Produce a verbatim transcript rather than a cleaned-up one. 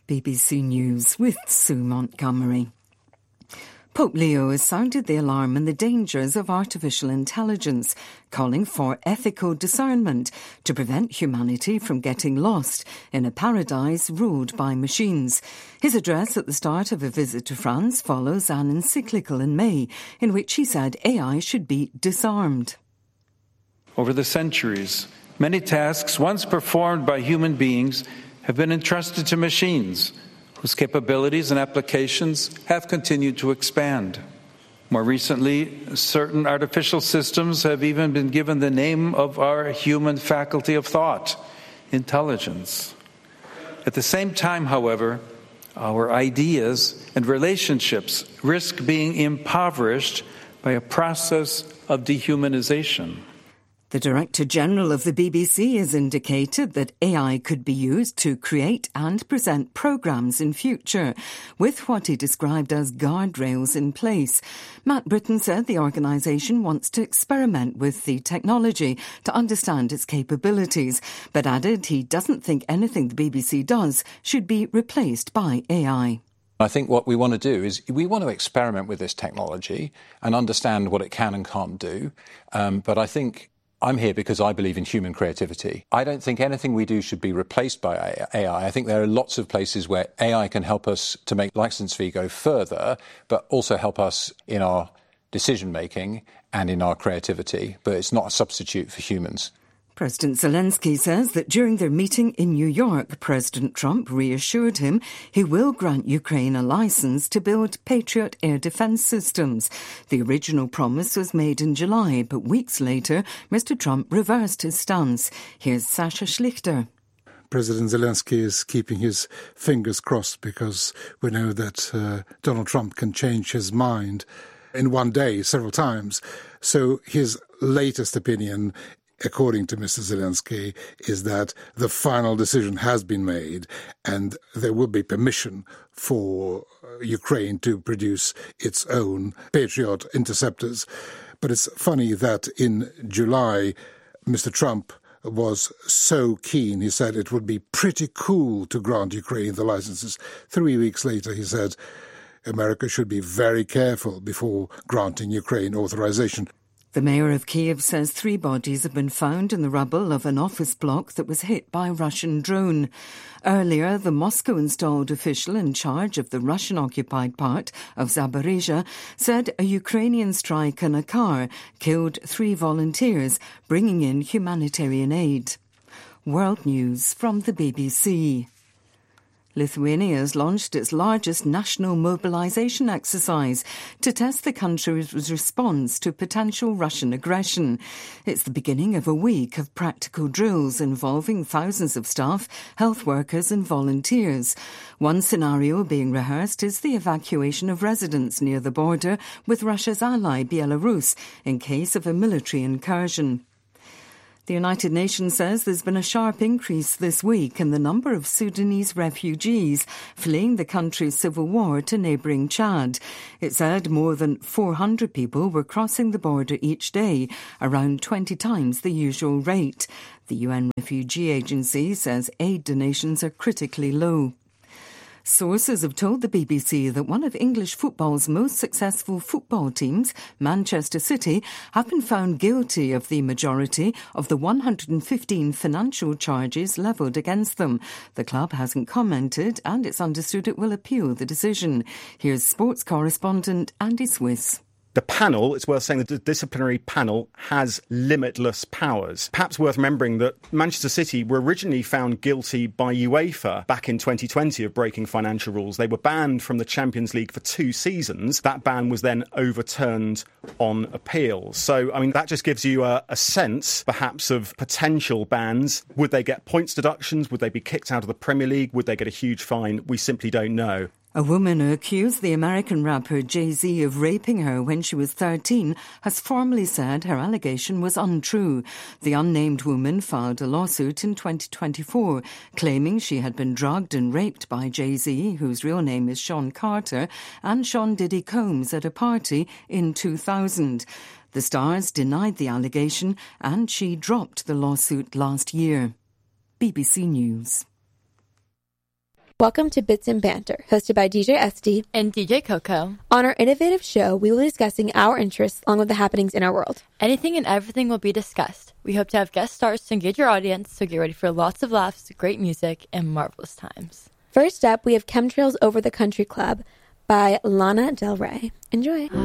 B B C News with Sue Montgomery. Pope Leo has sounded the alarm on the dangers of artificial intelligence, calling for ethical discernment to prevent humanity from getting lost in a paradise ruled by machines. His address at the start of a visit to France follows an encyclical in May in which he said A I should be disarmed. Over the centuries, many tasks once performed by human beings have been entrusted to machines, whose capabilities and applications have continued to expand. More recently, certain artificial systems have even been given the name of our human faculty of thought, intelligence. At the same time, however, our ideas and relationships risk being impoverished by a process of dehumanization. The Director General of the B B C has indicated that A I could be used to create and present programmes in future, with what he described as guardrails in place. Matt Britton said the organisation wants to experiment with the technology to understand its capabilities, but added he doesn't think anything the B B C does should be replaced by A I. I think what we want to do is we want to experiment with this technology and understand what it can and can't do. Um, but I think I'm here because I believe in human creativity. I don't think anything we do should be replaced by A I. I think there are lots of places where A I can help us to make licence fee go further, but also help us in our decision-making and in our creativity. But it's not a substitute for humans. President Zelensky says that during their meeting in New York, President Trump reassured him he will grant Ukraine a licence to build Patriot air defence systems. The original promise was made in July, but weeks later, Mister Trump reversed his stance. Here's Sasha Schlichter. President Zelensky is keeping his fingers crossed because we know that uh, Donald Trump can change his mind in one day several times. So his latest opinion, according to Mister Zelensky, is that the final decision has been made and there will be permission for Ukraine to produce its own Patriot interceptors. But it's funny that in July, Mister Trump was so keen. He said it would be pretty cool to grant Ukraine the licenses. Three weeks later, he said America should be very careful before granting Ukraine authorization. The mayor of Kiev says three bodies have been found in the rubble of an office block that was hit by a Russian drone. Earlier, the Moscow-installed official in charge of the Russian-occupied part of Zaporizhzhia said a Ukrainian strike on a car killed three volunteers, bringing in humanitarian aid. World News from the B B C. Lithuania has launched its largest national mobilisation exercise to test the country's response to potential Russian aggression. It's the beginning of a week of practical drills involving thousands of staff, health workers and volunteers. One scenario being rehearsed is the evacuation of residents near the border with Russia's ally Belarus in case of a military incursion. The United Nations says there's been a sharp increase this week in the number of Sudanese refugees fleeing the country's civil war to neighbouring Chad. It said more than four hundred people were crossing the border each day, around twenty times the usual rate. The U N Refugee Agency says aid donations are critically low. Sources have told the B B C that one of English football's most successful football teams, Manchester City, have been found guilty of the majority of the one hundred fifteen financial charges levelled against them. The club hasn't commented and it's understood it will appeal the decision. Here's sports correspondent Andy Swiss. The panel, it's worth saying that the disciplinary panel has limitless powers. Perhaps worth remembering that Manchester City were originally found guilty by UEFA back in twenty twenty of breaking financial rules. They were banned from the Champions League for two seasons. That ban was then overturned on appeal. So, I mean, that just gives you a, a sense, perhaps, of potential bans. Would they get points deductions? Would they be kicked out of the Premier League? Would they get a huge fine? We simply don't know. A woman who accused the American rapper Jay-Z of raping her when she was thirteen has formally said her allegation was untrue. The unnamed woman filed a lawsuit in twenty twenty-four, claiming she had been drugged and raped by Jay-Z, whose real name is Sean Carter, and Sean Diddy Combs at a party in two thousand. The stars denied the allegation and she dropped the lawsuit last year. B B C News. Welcome to Bits and Banter, hosted by D J S D and D J Coco. On our innovative show, we will be discussing our interests along with the happenings in our world. Anything and everything will be discussed. We hope to have guest stars to engage your audience, so get ready for lots of laughs, great music, and marvelous times. First up, we have Chemtrails Over the Country Club by Lana Del Rey. Enjoy.